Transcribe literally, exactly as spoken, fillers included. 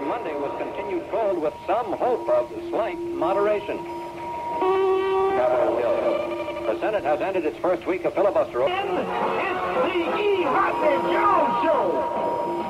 Monday was continued cold with some hope of slight moderation. Capitol Hill. The Senate has ended its first week of filibuster. It's the E. Rodney Jones Show.